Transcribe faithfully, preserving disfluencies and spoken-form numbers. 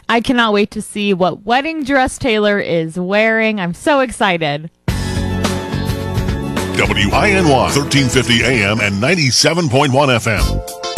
I cannot wait to see what wedding dress Taylor is wearing. I'm so excited. W I N Y, thirteen fifty A M and ninety-seven point one F M.